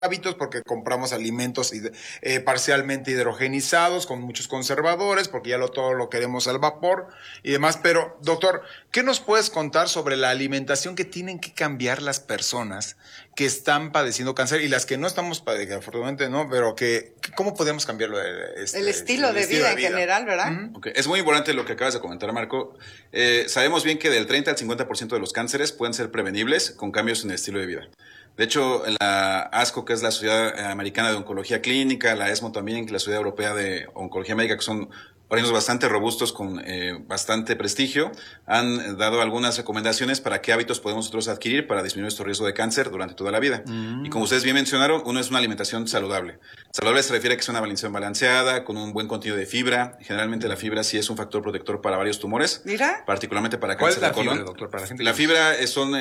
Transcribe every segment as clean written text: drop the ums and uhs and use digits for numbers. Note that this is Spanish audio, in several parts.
hábitos porque compramos alimentos parcialmente hidrogenizados con muchos conservadores porque todo lo queremos al vapor y demás. Pero, doctor, ¿qué nos puedes contar sobre la alimentación que tienen que cambiar las personas que están padeciendo cáncer y las que no estamos padeciendo, afortunadamente no, pero cómo podemos cambiarlo? El estilo de vida en general, ¿verdad? Okay. Es muy importante lo que acabas de comentar, Marco. Sabemos bien que del 30 al 50% de los cánceres pueden ser prevenibles con cambios en el estilo de vida. De hecho, la ASCO, que es la Sociedad Americana de Oncología Clínica, la ESMO también, que es la Sociedad Europea de Oncología Médica, que son organismos bastante robustos con bastante prestigio, han dado algunas recomendaciones para qué hábitos podemos nosotros adquirir para disminuir nuestro riesgo de cáncer durante toda la vida. Y como ustedes bien mencionaron, uno es una alimentación saludable. Saludable se refiere a que es una alimentación balanceada, con un buen contenido de fibra. Generalmente la fibra sí es un factor protector para varios tumores. Mira. Particularmente para cáncer de colon. ¿Cuál es la fibra, doctor? Para la gente la fibra son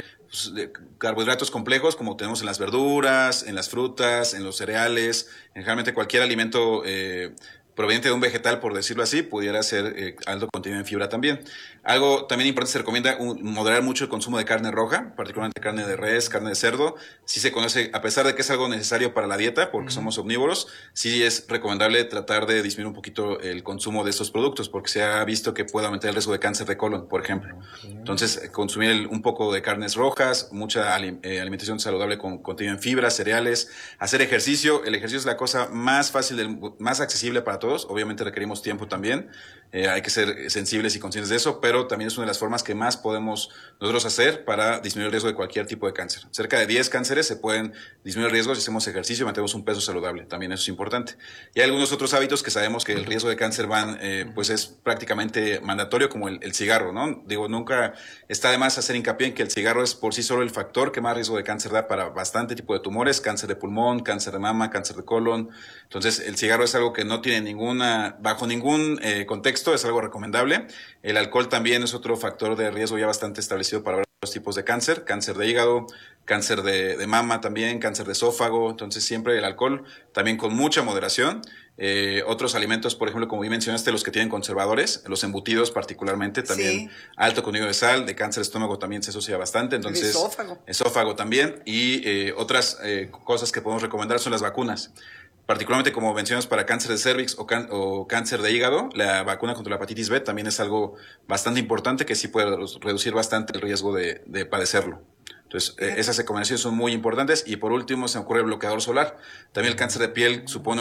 carbohidratos complejos como tenemos en las verduras, en las frutas, en los cereales, generalmente cualquier alimento proveniente de un vegetal, por decirlo así, pudiera ser alto contenido en fibra también. Algo también importante, se recomienda moderar mucho el consumo de carne roja, particularmente carne de res, carne de cerdo. Sí se conoce, a pesar de que es algo necesario para la dieta, porque somos omnívoros, sí es recomendable tratar de disminuir un poquito el consumo de estos productos, porque se ha visto que puede aumentar el riesgo de cáncer de colon, por ejemplo. Entonces, consumir un poco de carnes rojas, mucha alimentación saludable con contenido en fibra, cereales, hacer ejercicio. El ejercicio es la cosa más fácil, más accesible para todos. Obviamente requerimos tiempo también, hay que ser sensibles y conscientes de eso, pero también es una de las formas que más podemos nosotros hacer para disminuir el riesgo de cualquier tipo de cáncer. Cerca de 10 cánceres se pueden disminuir el riesgo si hacemos ejercicio y mantenemos un peso saludable, también eso es importante. Y hay algunos otros hábitos que sabemos que el riesgo de cáncer pues es prácticamente mandatorio, como el cigarro, ¿no? Digo, nunca está de más hacer hincapié en que el cigarro es por sí solo el factor que más riesgo de cáncer da para bastante tipo de tumores, cáncer de pulmón, cáncer de mama, cáncer de colon. Entonces, el cigarro es algo que no tiene bajo ningún contexto, es algo recomendable. El alcohol también es otro factor de riesgo ya bastante establecido para varios tipos de cáncer, cáncer de hígado, cáncer de mama también, cáncer de esófago. Entonces siempre el alcohol también con mucha moderación. Otros alimentos, por ejemplo, como bien mencionaste, los que tienen conservadores, los embutidos particularmente, también alto contenido de sal, de cáncer de estómago también se asocia bastante. Entonces, esófago también. Y otras cosas que podemos recomendar son las vacunas. Particularmente, como mencionas, para cáncer de cervix o cáncer de hígado, la vacuna contra la hepatitis B también es algo bastante importante que sí puede reducir bastante el riesgo de padecerlo. Entonces, esas recomendaciones son muy importantes. Y por último, se me ocurre el bloqueador solar. También el cáncer de piel supone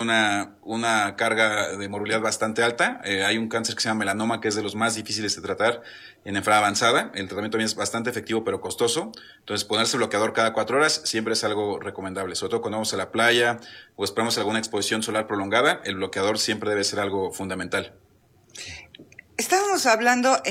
una carga de morbilidad bastante alta. Hay un cáncer que se llama melanoma, que es de los más difíciles de tratar en enfermedad avanzada. El tratamiento también es bastante efectivo, pero costoso. Entonces, ponerse bloqueador cada 4 horas siempre es algo recomendable. Sobre todo cuando vamos a la playa o esperamos alguna exposición solar prolongada, el bloqueador siempre debe ser algo fundamental. Estábamos hablando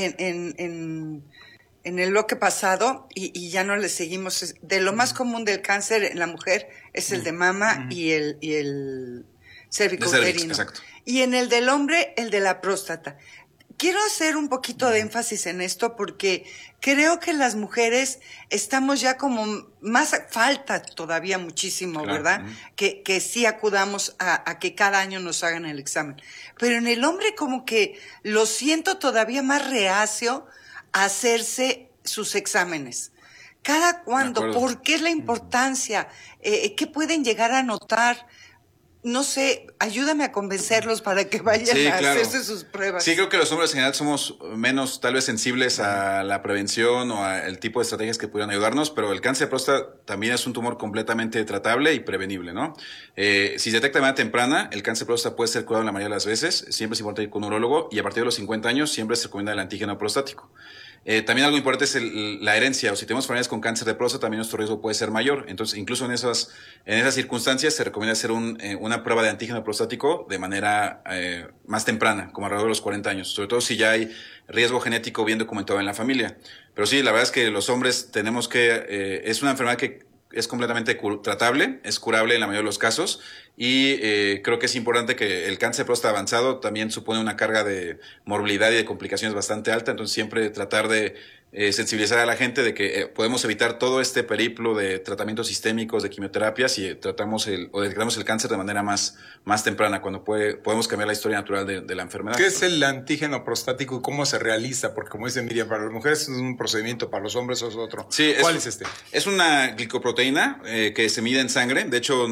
en el bloque pasado, y ya no le seguimos, de lo más común del cáncer en la mujer es el de mama y el cervicuterino. Exacto. Y en el del hombre, el de la próstata. Quiero hacer un poquito de énfasis en esto porque creo que las mujeres estamos ya como más, falta todavía muchísimo, claro, ¿verdad? Que sí acudamos a que cada año nos hagan el examen. Pero en el hombre como que lo siento todavía más reacio a hacerse sus exámenes. ¿Cada cuándo? ¿Por qué es la importancia? ¿Qué pueden llegar a notar? No sé, ayúdame a convencerlos para que vayan a hacerse sus pruebas. Sí, creo que los hombres en general somos menos tal vez sensibles a la prevención o al tipo de estrategias que pudieran ayudarnos, pero el cáncer de próstata también es un tumor completamente tratable y prevenible, ¿no? Si se detecta de manera temprana, el cáncer de próstata puede ser curado la mayoría de las veces. Siempre es importante ir con un urólogo y a partir de los 50 años siempre se recomienda el antígeno prostático. También algo importante es la herencia, o si tenemos familiares con cáncer de próstata, también nuestro riesgo puede ser mayor. Entonces, incluso en esas circunstancias se recomienda hacer una prueba de antígeno prostático de manera más temprana, como alrededor de los 40 años, sobre todo si ya hay riesgo genético bien documentado en la familia. Pero sí, la verdad es que los hombres tenemos que, es una enfermedad que es completamente tratable, es curable en la mayoría de los casos y creo que es importante que el cáncer de próstata avanzado también supone una carga de morbilidad y de complicaciones bastante alta, entonces siempre tratar de sensibilizar a la gente de que podemos evitar todo este periplo de tratamientos sistémicos, de quimioterapias, y detectamos el cáncer de manera más temprana, cuando podemos cambiar la historia natural de la enfermedad. ¿Qué es el antígeno prostático y cómo se realiza? Porque como dice Miriam, para las mujeres es un procedimiento, para los hombres es otro. Sí, ¿Cuál es este? Es una glicoproteína que se mide en sangre. De hecho,